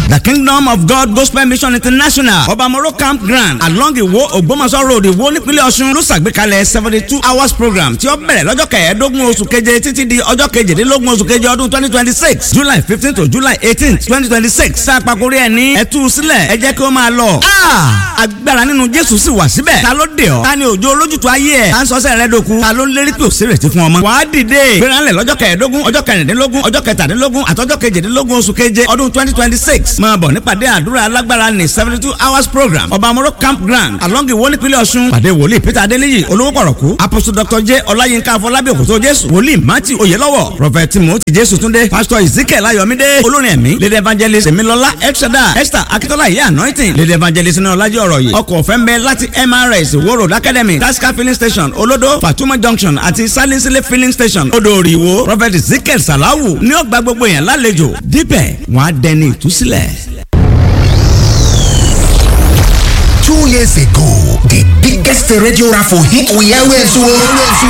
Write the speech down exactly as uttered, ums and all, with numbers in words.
the Kingdom of God Gospel Mission International Obamoro Campground along Iwo Ògbómọ̀ṣọ́ road Iwo nípínlẹ̀ Ọ̀ṣun ló ṣàgbékalẹ̀ seventy two hours program tí ó bẹ̀rẹ̀ lọ́jọ́ kẹẹ̀ẹ́dógún oṣù keje títí di ọjọ́ kejìdínlógún oṣù keje ọdún twenty twenty six July fifteen to July eighteen twenty twenty six sàpàkórí ẹ̀ ní ẹ̀tú sílẹ̀ ẹ jẹ́ kí ó máa lọ. agbára nínú Jésù sì wà síbẹ̀ ta ló dé ọ ta ni òjò olójútu ayé ẹ̀ ta ń sọ́sẹ̀ rẹ dòkun ta ló ń lérí pé òsèrètí fún ọmọ. wàá dìde gbéranlẹ̀ lọ́jọ́ kẹẹ̀ẹ́dógún ọjọ́ kẹrìndínlógún ọjọ́ kẹtàdínlógún àtọ́jọ́ kejìdínlógún oṣù keje ọdún twenty twenty six máa bọ̀ nípàdé àdúrà alágbára ní seventy two hours program Obamoro Campground along Iwo nípínlẹ̀ Ọ̀ṣun pàdé wòlíì Peter Adéníyì olówó pọ̀rọ̀kú Apostle Doctor J Ọláyínká Afọlábí Òkòtó Jésù wòlíì Matthew Oyèlọ́wọ̀ Prophet Timothy Jésù Túndé Pastor Ezekiel Ayọ̀mídé olórin ẹ̀mí Lady Evangelist Emilọ́lá Elshada Esther Akitola Ìyá Anointing Lady Evangelist ní ọlájọ́ ọ̀rọ̀ yìí ọkọ̀ ọ̀fẹ́ ń bẹ láti M R S Iwo Road Academy Tasca filling station Olodo Fatuma Junction àti Salinsile filling station Odòòrì Ìwó Prophet Ezekiel Salawu ní ọgbà gbogbo yẹn lálejò dípẹ̀ wọ́n á dẹni ìtúsílẹ̀. Two years ago, the biggest radio raffle hit we always won.